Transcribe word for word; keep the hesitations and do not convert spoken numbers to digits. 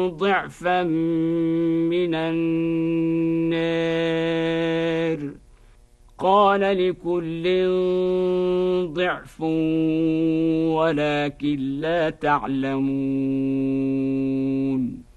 ضعفا من النار. قال لكل ضعف ولكن لا تعلمون.